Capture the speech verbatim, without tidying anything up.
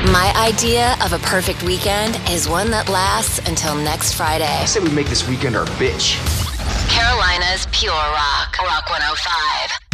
My idea of a perfect weekend is one that lasts until next Friday. I say we make this weekend our bitch. Carolina's Pure Rock. Rock one oh five.